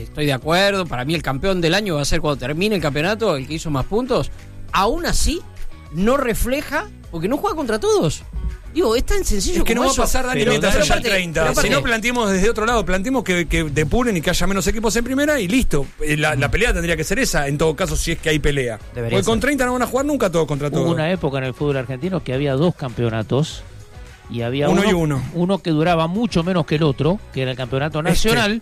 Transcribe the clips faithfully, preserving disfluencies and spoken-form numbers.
estoy de acuerdo, para mí el campeón del año va a ser cuando termine el campeonato, el que hizo más puntos, aún así no refleja, porque no juega contra todos. Digo, es tan sencillo es que como no eso. va a pasar, Dani, Pero, mientras pero haya aparte, treinta. pero aparte, Si no, planteemos desde otro lado, planteemos que, que depuren y que haya menos equipos en primera y listo. La, la pelea tendría que ser esa, en todo caso, si es que hay pelea. Debería Porque ser. con treinta no van a jugar nunca todos contra todos. Hubo una época en el fútbol argentino que había dos campeonatos y había Uno uno, y uno. uno que duraba mucho menos que el otro, que era el campeonato nacional,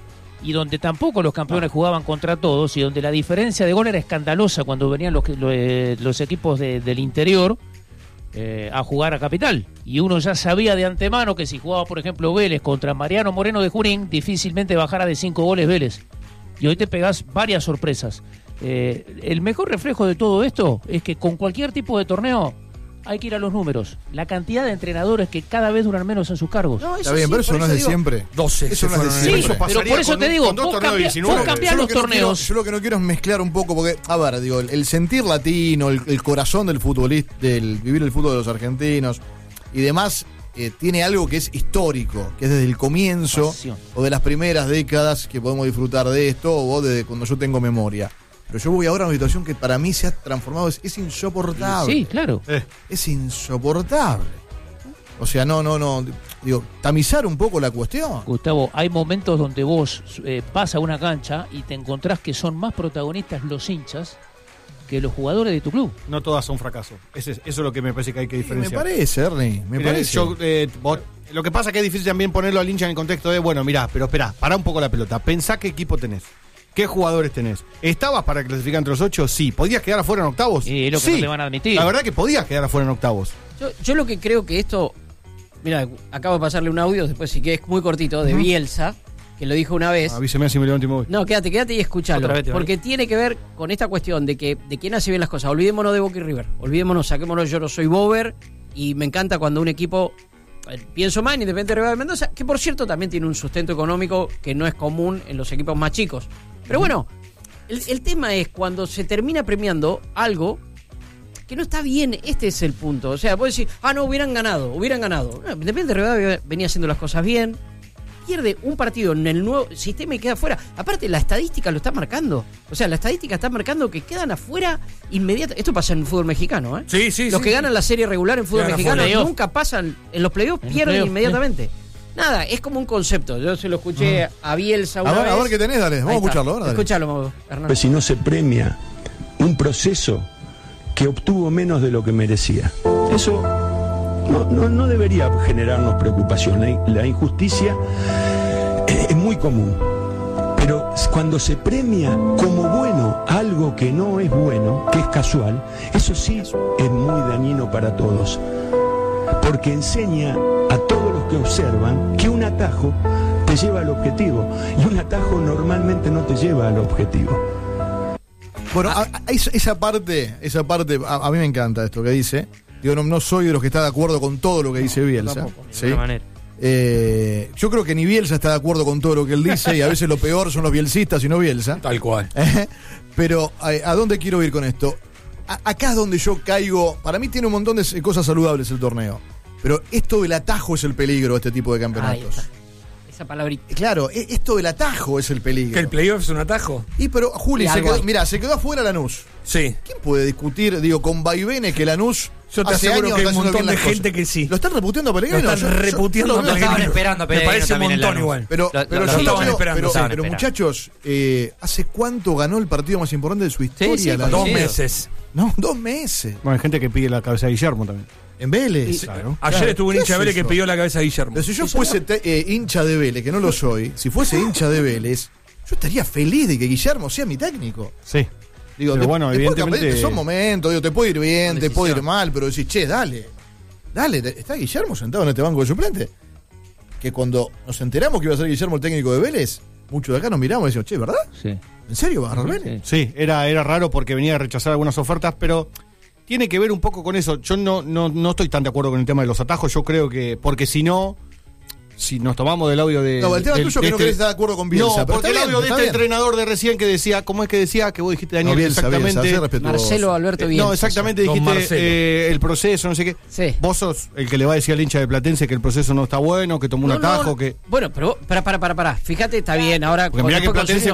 y donde tampoco los campeones jugaban contra todos y donde la diferencia de gol era escandalosa cuando venían los, los, los equipos de, del interior eh, a jugar a Capital. Y uno ya sabía de antemano que si jugaba, por ejemplo, Vélez contra Mariano Moreno de Junín, difícilmente bajara de cinco goles Vélez. Y hoy te pegás varias sorpresas. Eh, el mejor reflejo de todo esto es que con cualquier tipo de torneo hay que ir a los números. La cantidad de entrenadores que cada vez duran menos en sus cargos. No, Está bien, sí, pero eso por no es de digo, siempre. doce. Eso no es de Sí, siempre. Sí, pero pasaría por eso con te un- digo, con dos vos, torneos cambia- diecinueve. vos cambiás Yo lo los que no quiero- torneos. yo lo que no quiero es mezclar un poco, porque, a ver, digo, el, el sentir latino, el, el corazón del futbolista, del vivir el fútbol de los argentinos y demás, eh, tiene algo que es histórico, que es desde el comienzo Pasión. o de las primeras décadas que podemos disfrutar de esto, o desde cuando yo tengo memoria. Pero yo voy ahora a una situación que para mí se ha transformado, es, es insoportable. Sí, claro. Es insoportable. O sea, no, no, no. Digo, tamizar un poco la cuestión. Gustavo, hay momentos donde vos eh, vas a una cancha y te encontrás que son más protagonistas los hinchas que los jugadores de tu club. No todas son fracasos. Ese es- eso es lo que me parece que hay que Me diferenciar. parece, Ernie, me Mira, parece. yo, eh, vos- lo que pasa es que es difícil también ponerlo al hincha en el contexto de, bueno, mirá, pero esperá, pará un poco la pelota. Pensá qué equipo tenés. ¿Qué jugadores tenés? ¿Estabas para clasificar entre los ocho? Sí. ¿Podías quedar afuera en octavos? Y es lo que sí. no te van a admitir. La verdad que podías quedar afuera en octavos. Yo, yo lo que creo que esto... Mira, acabo de pasarle un audio, después sí que es muy cortito, de Bielsa, que lo dijo una vez. Avíseme si me levanto y me voy. No, quédate, quédate y escúchalo. Otra vez te voy. Porque tiene que ver con esta cuestión de que de quién hace bien las cosas. Olvidémonos de Boca y River. Olvidémonos, saquémonos, yo no soy Bober. Y me encanta cuando un equipo, eh, pienso más en Independiente Rivadavia de Mendoza, que por cierto también tiene un sustento económico que no es común en los equipos más chicos. Pero bueno, el, el tema es cuando se termina premiando algo que no está bien. Este es el punto. O sea, vos decís, ah, no, hubieran ganado, hubieran ganado. No, Independiente Rivadavia venía haciendo las cosas bien. Pierde un partido en el nuevo sistema y queda afuera. Aparte, la estadística lo está marcando. O sea, la estadística está marcando que quedan afuera inmediatamente. Esto pasa en el fútbol mexicano, ¿eh? Sí, sí, Los sí, que sí. ganan la serie regular en fútbol Quedan mexicano afuera. nunca pasan. En los playoffs En los pierden playoffs, inmediatamente. Nada, es como un concepto. Yo se lo escuché a Bielsa una A ver, vez. a ver qué tenés, dale. Vamos Ahí a está. escucharlo ahora. Dale. Escuchalo, Hernán. Pues si no se premia un proceso que obtuvo menos de lo que merecía. Eso no, no, no debería generarnos preocupación. La, la injusticia es, es muy común. Pero cuando se premia como bueno algo que no es bueno, que es casual, eso sí es muy dañino para todos. Porque enseña a todos los que observan que un atajo te lleva al objetivo. Y un atajo normalmente no te lleva al objetivo. Bueno, a- a- esa, esa parte, esa parte, a, a mí me encanta esto que dice. Digo, no, no soy de los que está de acuerdo con todo lo que dice Bielsa. De ¿sí? ninguna manera. Eh, yo creo que ni Bielsa está de acuerdo con todo lo que él dice y a veces lo peor son los bielsistas y no Bielsa. Tal cual. Eh, Pero, ¿a, a dónde quiero ir con esto? A- acá es donde yo caigo. Para mí tiene un montón de s- cosas saludables el torneo. Pero esto del atajo es el peligro de este tipo de Ahí campeonatos. está. Esa palabrita. Claro, e- esto del atajo es el peligro. ¿Que el playoff es un atajo? Y pero, Juli, Y se algo quedó, hay. mirá, se quedó afuera Lanús. Sí. ¿Quién puede discutir, digo, con vaivenes que Lanús Yo te hace aseguro años que hay está un haciendo montón bien de las cosas? gente que sí. ¿Lo están reputeando a Lo Pellegrino? están Yo- yo- reputeando yo a lo veo- Pellegrino. estaban esperando a Me Pellegrino parece un también en montón Lanús. igual. Pero, Lo- pero, lo- yo lo lo estaban veo- esperando, pero, estaban pero, esperando. muchachos, eh, ¿hace cuánto ganó el partido más importante de su historia? sí, Lanús? Dos coincido. meses. No, dos meses. Bueno, hay gente que pide la cabeza de Guillermo también. En Vélez. Claro. Ayer Claro, estuvo un ¿qué hincha es de Vélez que eso? pidió la cabeza a Guillermo. Pero si yo fuese te- eh, hincha de Vélez, que no lo soy, si fuese hincha de Vélez, yo estaría feliz de que Guillermo sea mi técnico. Sí. Digo, Pero de- bueno, después evidentemente- capaz son momentos, digo, te puede ir bien, te Decisión. puede ir mal, pero decís, che, dale, dale, te- está Guillermo sentado en este banco de suplente. Que cuando nos enteramos que iba a ser Guillermo el técnico de Vélez, muchos de acá nos miramos y decimos, che, ¿verdad? Sí. ¿En serio va a agarrar Vélez? Sí. Sí, era, era raro porque venía a rechazar algunas ofertas, pero tiene que ver un poco con eso. Yo no, no, no estoy tan de acuerdo con el tema de los atajos. Yo creo que, porque si no, si nos tomamos del audio de. No, el tema del- tuyo es que de no este- querés estar de acuerdo con Bielsa. No, pero porque el está audio bien, de está este bien. entrenador de recién que decía, ¿cómo es que decía? Que vos dijiste, Daniel, No, Bielsa, exactamente. Bielsa, sé respetuoso. Marcelo Alberto Eh, Bielsa. no, exactamente Don dijiste Marcelo. eh, el proceso, no sé qué. Sí. Vos sos el que le va a decir al hincha de Platense que el proceso no está bueno, que tomó un No, no, atajo, no. que. Bueno, pero para, para, para, para. Fíjate, está bien. Ahora, Porque con- mirá que después Platense con